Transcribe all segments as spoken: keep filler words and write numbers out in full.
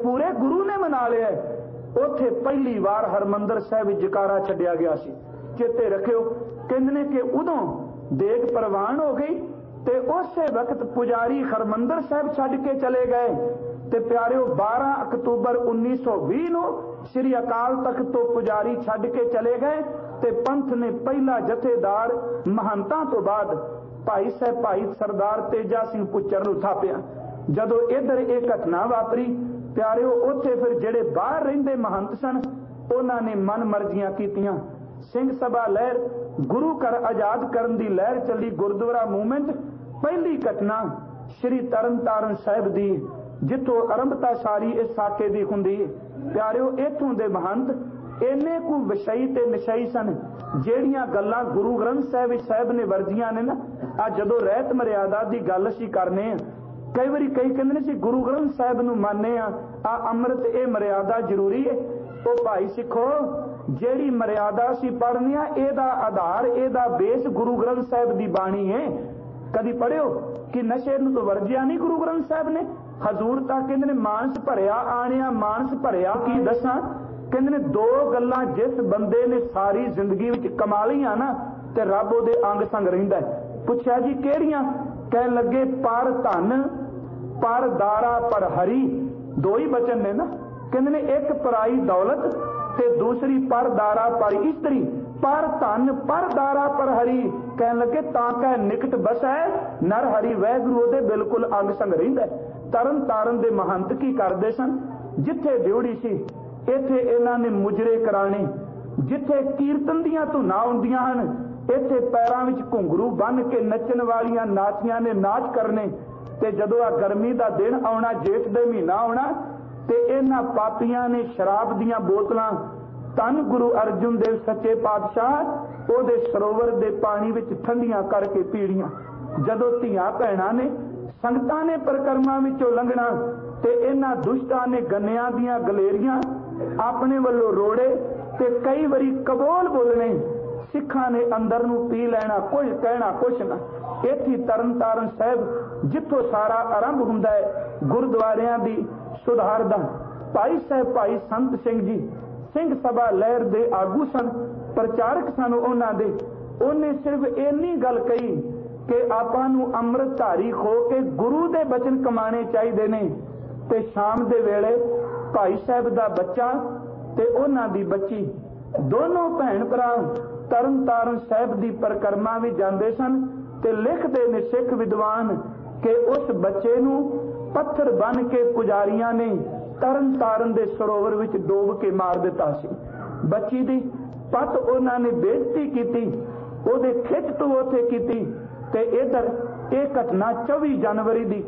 पूरे गुरु ने मना लिया। उत्थे पहली बार हरमंदर साहिब जकारा छड्डिया गया सी। चेते रखियो, कहंदे ने कि उदों देग प्रवान हो गई ते उसे वक्त पुजारी हरमंदर साहिब छड्ड के चले गए। ते प्यारिओ बारह अक्तूबर उन्नीस सौ भी नूं श्री अकाल तख्त तो पुजारी छड्ड के चले गए ते पंथ ने पहला जथेदार महंतां तो बाद भाई साहब भाई सरदार तेजा सिंह पुच्चर नूं थापिया। जदों इधर एक घटना वापरी प्यारिओ, उत्थे फिर जिहड़े बाहर रहिंदे महंत सन उन्हां ने मन मर्जियां कीतियां। सिंह सभा लहर, गुरु घर आजाद करन दी लहर चली, गुरुद्वारा मूवमेंट। पहली घटना श्री तरन तारण साहिब दी, जिथों आरंभता सारी इस साके दी हुंदी। प्यारिओ, इथों दे महंत इन्ने कु विषयी ते निशई सन, ਜਿਹੜੀਆਂ ਗੱਲਾਂ गुरु ग्रंथ साहिब साहिब ने वर्जियां ने ना। आ जदों रहत मर्यादा दी गल असीं करने आ, कई वारी कई कहंदे ने सी गुरु ग्रंथ साहिब नूं माने आ, आ अमृत ये मर्यादा जरूरी है। ओ भाई सिखो, ਜਿਹੜੀ मर्यादा असीं पढ़ने आ ਇਹਦਾ आधार ਇਹਦਾ बेस गुरु ग्रंथ साहिब दी बाणी है। कदी पढ़ियो कि नशे नूं तो वर्जिया नहीं गुरु ग्रंथ साहिब ने। हजूर तां कहंदे ने मानस भरिया आणिया मानस भरिया। की दसां, कहंदे ने दो गल्लां जिस बंदे ने सारी जिंदगी विच कमा लईआं ना ते रब उहदे अंग संग रहिंदा है। पुछया जी किहड़ियां? कहण लगे पर धन पर दारा पर हरी। दो ही बचन ने ना। कहंदे ने एक पराई दौलत ते दूसरी पर दारा पर इस्तरी। पर धन पर दारा पर हरी। कहण लगे तां कह निकट बसै नर हरी, वैगुरू उहदे बिल्कुल अंग संग रहिंदा है। तरन तारण दे महंत की करदे सन? जिथे ड्योड़ी सी इत्थे इन्हां ने मुजरे कराने, जिथे कीर्तन दीआं धुनां हुंदियां हन इत्थे पैरां विच घुंघरू बन के नचन वालियां नाचियां ने नाच करने। ते जदों आ गर्मी दा दिन आउणा, जेठ दे महीना आउणा, ते इन्हां पापियां ने शराब दीआं बोतलां धन गुरु अर्जुन देव सच्चे पातशाह ओहदे सरोवर दे पानी विच ठंडियां करके पीड़ियां। जदों धीआं भैणां ने संगतां ने परिक्रमा विचों लंघना ते इन्हां दुष्टां ने गन्नियां दीआं गलेरियां अपने वल्लों रोड़े ते कई वारी कबोल बोलने। सिखां ने अंदर नूं पी लैना, कुछ कहना कुछ ना। इत्थे तरन तारण साहिब जिथों सारा आरंभ हुंदा है गुरुद्वारियां दी सुधार दा। भाई साहब भाई संत सिंह जी सिंह सभा लहर दे आगू सन, प्रचारक सन उन्हां दे। उन्हें सिर्फ इन्नी गल कही कि आपां नूं अमृतधारी हो के गुरु दे बचन कमाने चाहिए ने। ते शाम दे वेले भाई साहब दा बच्चा ते उन्हां दी बच्ची दोनों भैन भरा तरन तारण साहिब दी परिक्रमा भी जांदे सन ते लिखदे ने सिख विद्वान कि उस बच्चे नूं पत्थर बन के पुजारियां ने तरन तारण दे सरोवर विच डोब के मार दिता सी। बच्ची दी पत उन्हां ने बेइज्जती कीती, ओहदे खिच तो उत्थे कीती। ते इधर यह घटना चौबी जनवरी दी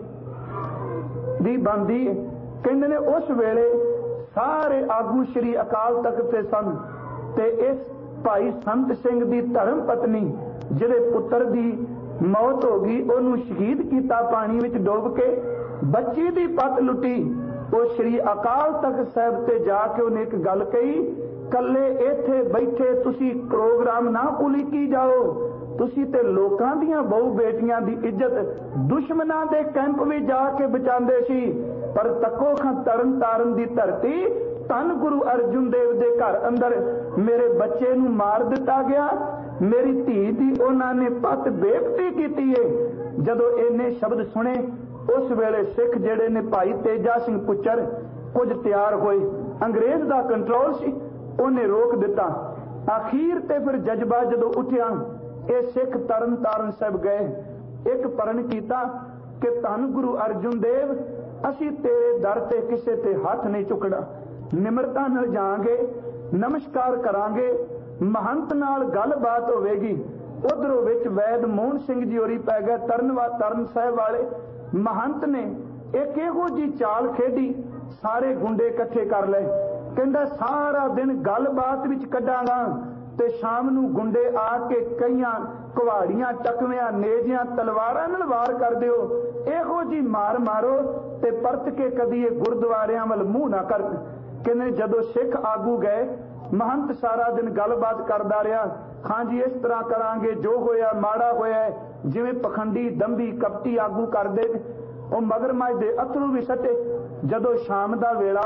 दी बनदी। कहंदे ने उस वेले सारे आगू श्री अकाल तख्त ते सन ते इस भाई संत सिंह दी धर्म पत्नी जिहदे पुत्र दी मौत हो गई ओनू शहीद किया पानी विच डोब के। बच्ची दी पत लुटी। वो श्री अकाल तख्त साहिब ते जाके उन्हें एक गल कही, कल्ले इत्थे बैठे तुसी प्रोग्राम ना उलीकी जाओ, तुसी ते लोकां दीआं बहु बेटियां दी इज्जत दुश्मनां दे कैंप भी जाके बचांदे सी। पर तको खां तरन तारण दी धरती धन गुरु अर्जुन देव दे घर अंदर मेरे बच्चे नूं मार दिता गया, मेरी धी दी उन्हां ने पत बेइज्जती कीती है। जदों इन्ने शब्द सुने उस वेले सिख जेड़े ने भाई तेजा सिंह पुच्चर कुछ तैयार होए। अंग्रेज दा कंट्रोल सी, उन्हें रोक दिता। आखिर ते फिर जज्बा जदों उठिया ये सिख तरन तारण साहिब गए, एक प्रण कीता कि धन गुरु अर्जुन देव असी तेरे दर ते किसे ते हाथ नहीं चुकना, निमरता नाल जांगे, नमस्कार करांगे, महंत नाल गलबात होवेगी। उधरों विच वैद मोहन सिंह जी होरी पै गए, तरनवा तरन साहिब वाले महंत ने एक इहो जी चाल खेडी, सारे गुंडे इकट्ठे कर लए। कहंदा सारा दिन गलबात विच कड्डांगा ते शाम नूं गुंडे आके कईयां कुहाड़ियां टकवियां नेजियां तलवारां नाल वार कर दिओ, इहो जी मार मारो ते परत के कदी ये गुरुद्वारियां वल मूंह ना कर। कहंदे जदों सिख आगू गए महंत सारा दिन गलबात करदा रहा, हाँ जी इस तरह करांगे, जो होया माड़ा होया, जिवें पखंडी दंभी कपटी आगू करदे। ਉਹ मगरमच्छ दे अथरू भी सटे। जदों शाम दा वेला